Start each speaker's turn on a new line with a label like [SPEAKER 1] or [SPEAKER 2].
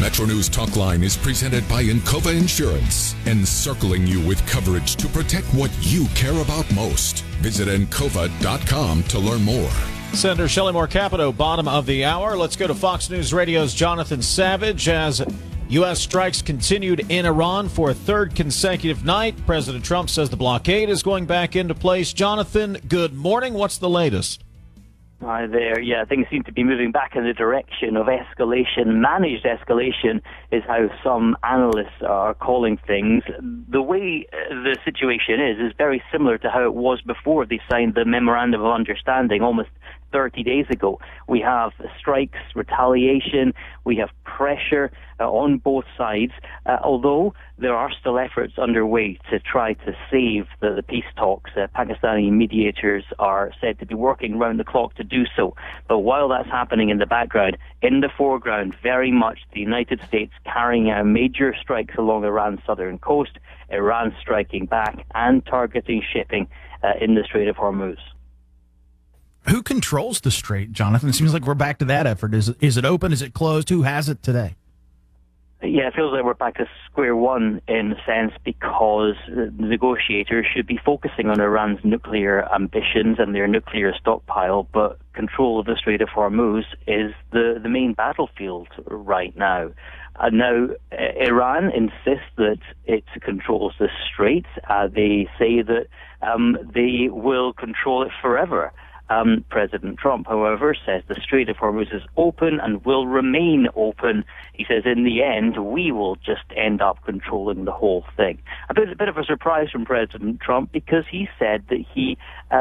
[SPEAKER 1] Metro News Talkline is presented by Encova Insurance, encircling you with coverage to protect what you care about most. Visit Encova.com to learn more.
[SPEAKER 2] Senator Shelley Moore Capito, bottom of the hour. Let's go to Fox News Radio's Jonathan Savage. As U.S. strikes continued in Iran for a third consecutive night, President Trump says the blockade is going back into place. Jonathan, good morning. What's the latest?
[SPEAKER 3] Hi there. Yeah, things seem to be moving back in the direction of escalation. Managed escalation is how some analysts are calling things. The way the situation is very similar to how it was before they signed the Memorandum of Understanding almost 30 days ago. We have strikes, retaliation, we have pressure on both sides, although there are still efforts underway to try to save the peace talks. Pakistani mediators are said to be working round the clock to do so. But while that's happening in the background, in the foreground, very much the United States carrying out major strikes along Iran's southern coast, Iran striking back and targeting shipping in the Strait of Hormuz.
[SPEAKER 4] Who controls the strait, Jonathan? It seems like we're back to that effort. Is it open? Is it closed? Who has it today?
[SPEAKER 3] Yeah, it feels like we're back to square one in a sense, because the negotiators should be focusing on Iran's nuclear ambitions and their nuclear stockpile, but control of the Strait of Hormuz is the main battlefield right now. Now, Iran insists that it controls the strait. They say that they will control it forever. President Trump, however, says the Strait of Hormuz is open and will remain open. He says, in the end, we will just end up controlling the whole thing. A bit of a surprise from President Trump, because he said that he